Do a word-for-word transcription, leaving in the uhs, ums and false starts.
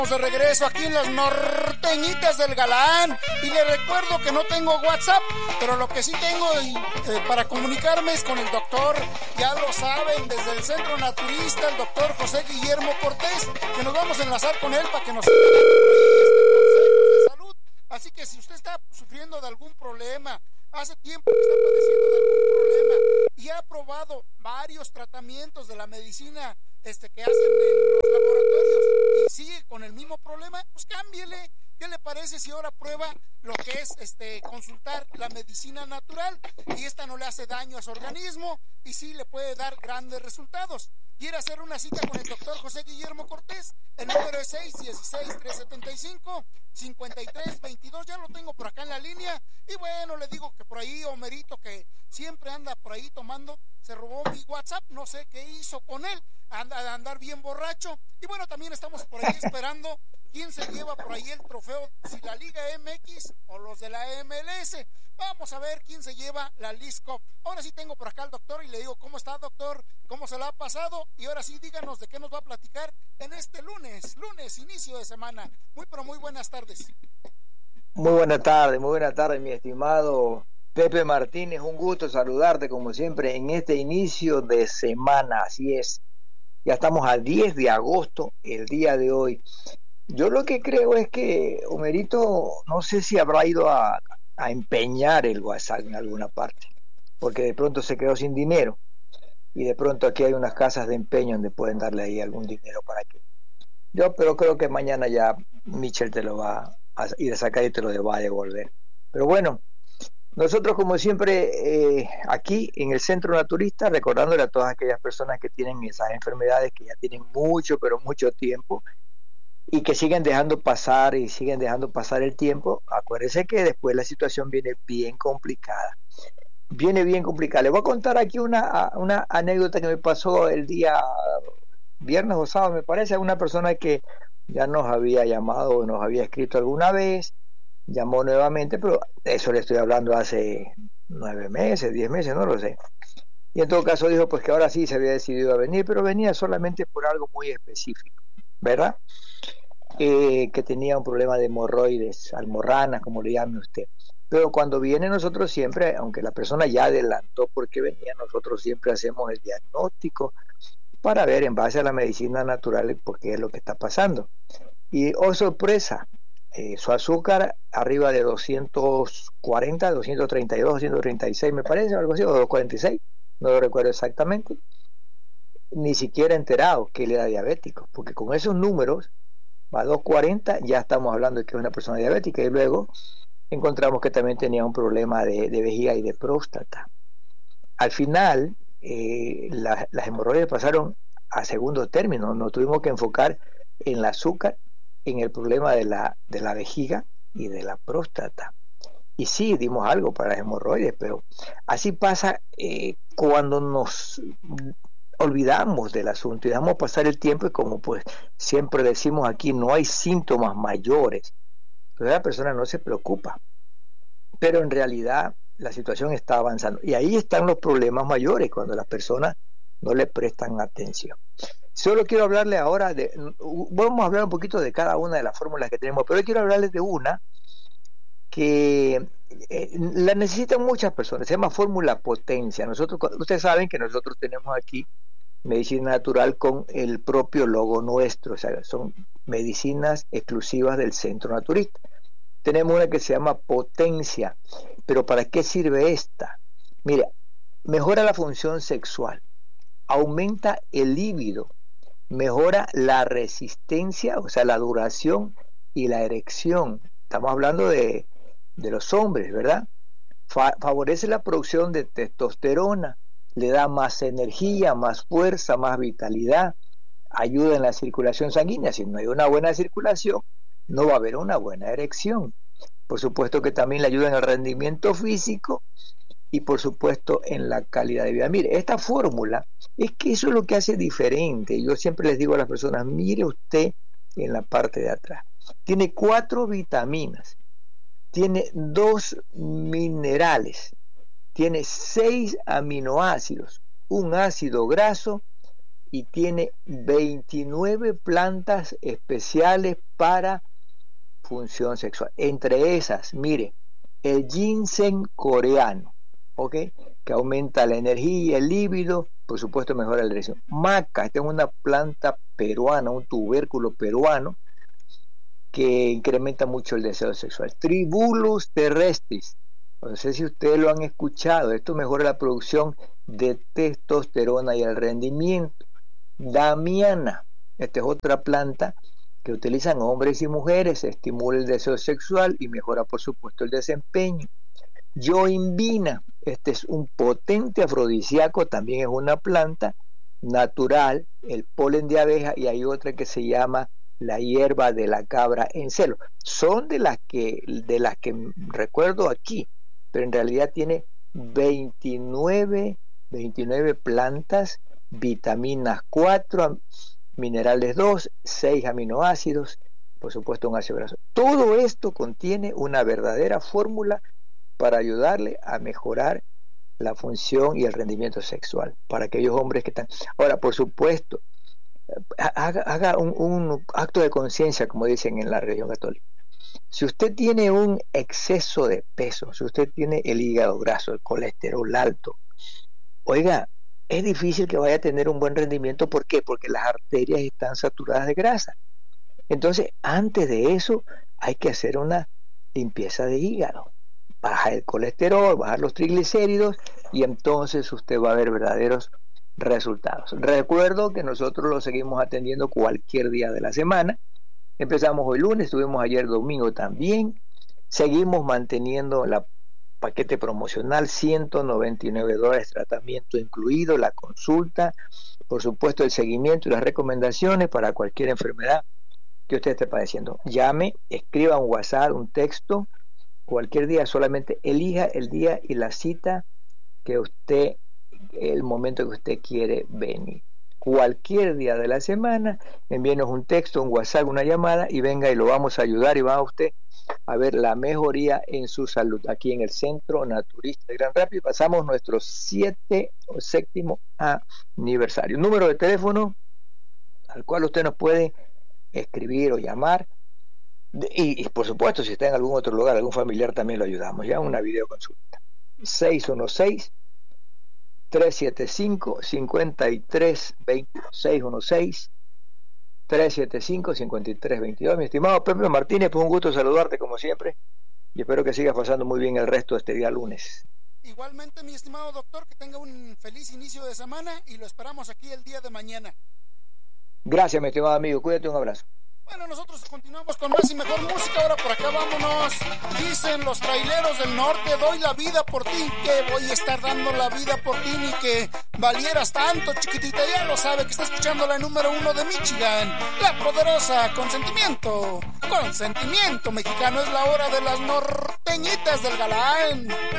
De regreso aquí en las norteñitas del Galán, y le recuerdo que no tengo WhatsApp, pero lo que sí tengo eh, para comunicarme es con el doctor, ya lo saben, desde el Centro Naturista, el doctor José Guillermo Cortés, que nos vamos a enlazar con él para que nos dé consejos de salud. Así que si usted está sufriendo de algún problema, hace tiempo que está padeciendo de algún problema y ha probado varios tratamientos de la medicina este que hacen en los laboratorios y sigue con el mismo problema, pues cámbiele. ¿Qué le parece si ahora prueba lo que es este consultar la medicina natural? Y esta no le hace daño a su organismo y sí le puede dar grandes resultados. ¿Quiere hacer una cita con el doctor José Guillermo Cortés? El número es seis uno seis, tres siete cinco, cinco tres dos dos. Ya lo tengo por acá en la línea. Y bueno, le digo que por ahí Homerito, que siempre anda por ahí tomando, se robó mi WhatsApp. No sé qué hizo con él. Anda de andar bien borracho. Y bueno, también estamos por ahí esperando quién se lleva por ahí el trofeo, si la Liga M X o los de la M L S. Vamos a ver quién se lleva la Leagues Cup. Ahora sí tengo por acá al doctor y le digo, ¿cómo está, doctor? ¿Cómo se la ha pasado? Y ahora sí, díganos de qué nos va a platicar en este lunes, lunes, inicio de semana. Muy, pero muy buenas tardes. Muy buena tarde, muy buena tarde, mi estimado Pepe Martínez. Un gusto saludarte, como siempre, en este inicio de semana. Así es, ya estamos al diez de agosto, el día de hoy. Yo lo que creo es que Homerito, no sé si habrá ido a, a empeñar el WhatsApp en alguna parte, porque de pronto se quedó sin dinero, y de pronto aquí hay unas casas de empeño donde pueden darle ahí algún dinero para que... Yo pero creo que mañana ya Michel te lo va a ir a sacar y te lo va a devolver. Pero bueno, nosotros como siempre eh, aquí en el Centro Naturista, recordándole a todas aquellas personas que tienen esas enfermedades que ya tienen mucho, pero mucho tiempo, y que siguen dejando pasar y siguen dejando pasar el tiempo, acuérdense que después la situación viene bien complicada. Viene bien complicada. Les voy a contar aquí una, una anécdota que me pasó el día viernes o sábado, me parece, a una persona que ya nos había llamado o nos había escrito alguna vez, llamó nuevamente, pero eso le estoy hablando hace nueve meses, diez meses, no lo sé. Y en todo caso dijo pues que ahora sí se había decidido a venir, pero venía solamente por algo muy específico, ¿verdad? Eh, que tenía un problema de hemorroides, almorranas, como le llame usted. Pero cuando viene nosotros siempre, aunque la persona ya adelantó por qué venía, nosotros siempre hacemos el diagnóstico para ver en base a la medicina natural por qué es lo que está pasando. Y oh sorpresa, eh, su azúcar arriba de doscientos cuarenta, doscientos treinta y dos, doscientos treinta y seis me parece, algo así, o doscientos cuarenta y seis, no lo recuerdo exactamente. Ni siquiera enterado que él era diabético, porque con esos números a doscientos cuarenta ya estamos hablando de que es una persona diabética, y luego encontramos que también tenía un problema de, de vejiga y de próstata. Al final eh, la, las hemorroides pasaron a segundo término, nos tuvimos que enfocar en el azúcar, en el problema de la, de la vejiga y de la próstata. Y sí, dimos algo para las hemorroides, pero así pasa eh, cuando nos olvidamos del asunto y dejamos pasar el tiempo, y como pues siempre decimos aquí, no hay síntomas mayores, entonces la persona no se preocupa, pero en realidad la situación está avanzando, y ahí están los problemas mayores, cuando las personas no le prestan atención. Solo quiero hablarle ahora de, vamos a hablar un poquito de cada una de las fórmulas que tenemos, pero hoy quiero hablarles de una que eh, la necesitan muchas personas, se llama fórmula potencia. Nosotros, ustedes saben que nosotros tenemos aquí medicina natural con el propio logo nuestro, o sea, son medicinas exclusivas del Centro Naturista. Tenemos una que se llama Potencia, pero ¿para qué sirve esta? Mira, mejora la función sexual, aumenta el líbido, mejora la resistencia, o sea, la duración y la erección. Estamos hablando de, de los hombres, ¿verdad? Fa- favorece la producción de testosterona, le da más energía, más fuerza, más vitalidad, ayuda en la circulación sanguínea. Si no hay una buena circulación, no va a haber una buena erección. Por supuesto que también le ayuda en el rendimiento físico y por supuesto en la calidad de vida. Mire, esta fórmula, es que eso es lo que hace diferente. Yo siempre les digo a las personas, mire usted en la parte de atrás. Tiene cuatro vitaminas, tiene dos minerales, tiene seis aminoácidos, un ácido graso y tiene veintinueve plantas especiales para función sexual. Entre esas, mire, el ginseng coreano, ¿ok? Que aumenta la energía, el líbido, por supuesto mejora la erección. Maca, esta es una planta peruana, un tubérculo peruano que incrementa mucho el deseo sexual. Tribulus terrestris, no sé si ustedes lo han escuchado, esto mejora la producción de testosterona y el rendimiento. Damiana, esta es otra planta que utilizan hombres y mujeres, estimula el deseo sexual y mejora por supuesto el desempeño. Yoimbina, este es un potente afrodisíaco, también es una planta natural, el polen de abeja, y hay otra que se llama la hierba de la cabra en celo. Son de las que, de las que recuerdo aquí, pero en realidad tiene veintinueve, veintinueve plantas, vitaminas cuatro, minerales dos, seis aminoácidos, por supuesto un ácido graso. Todo esto contiene una verdadera fórmula para ayudarle a mejorar la función y el rendimiento sexual para aquellos hombres que están. Ahora, por supuesto, haga, haga un, un acto de conciencia, como dicen en la religión católica. Si usted tiene un exceso de peso, si usted tiene el hígado graso, el colesterol alto, oiga, es difícil que vaya a tener un buen rendimiento. ¿Por qué? Porque las arterias están saturadas de grasa. Entonces, antes de eso, hay que hacer una limpieza de hígado. Baja el colesterol, bajar los triglicéridos, y entonces usted va a ver verdaderos resultados. Recuerdo que nosotros lo seguimos atendiendo cualquier día de la semana. Empezamos hoy lunes, estuvimos ayer domingo también. Seguimos manteniendo la paquete promocional, ciento noventa y nueve dólares, tratamiento incluido, la consulta, por supuesto el seguimiento y las recomendaciones para cualquier enfermedad que usted esté padeciendo. Llame, escriba un WhatsApp, un texto, cualquier día, solamente elija el día y la cita que usted, el momento que usted quiere venir. Cualquier día de la semana, envíenos un texto, un WhatsApp, una llamada, y venga y lo vamos a ayudar y va a usted a ver la mejoría en su salud aquí en el Centro Naturista de Gran Rapido. Pasamos nuestro siete o séptimo aniversario. Número de teléfono al cual usted nos puede escribir o llamar, y, y por supuesto si está en algún otro lugar, algún familiar, también lo ayudamos, ya una videoconsulta. seis uno seis, tres siete cinco, cinco tres dos dos, seis uno seis, tres siete cinco, cinco tres dos dos. Mi estimado Pepe Martínez, pues un gusto saludarte como siempre, y espero que sigas pasando muy bien el resto de este día lunes. Igualmente, mi estimado doctor, que tenga un feliz inicio de semana y lo esperamos aquí el día de mañana. Gracias, mi estimado amigo, cuídate, un abrazo. Bueno, nosotros continuamos con más y mejor música. Ahora por acá vámonos. Dicen los traileros del norte: doy la vida por ti. Que voy a estar dando la vida por ti, ni que valieras tanto, chiquitita. Ya lo sabe, que está escuchando la número uno de Michigan, la poderosa Consentimiento. Consentimiento mexicano, es la hora de las norteñitas del galán.